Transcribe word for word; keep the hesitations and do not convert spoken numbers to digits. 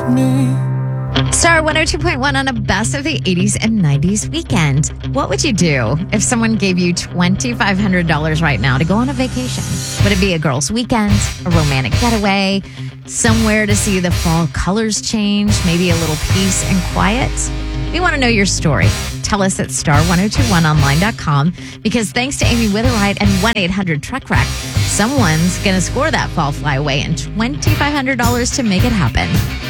me. Star one oh two point one on a best of the eighties and nineties weekend. What would you do if someone gave you twenty-five hundred dollars right now to go on a vacation? Would it be a girls' weekend, a romantic getaway, somewhere to see the fall colors change, maybe a little peace and quiet? We want to know your story. Tell us at star one oh two one online dot com, because thanks to Amy Witherite and one eight hundred truck wreck, someone's going to score that fall flyaway and twenty-five hundred dollars to make it happen.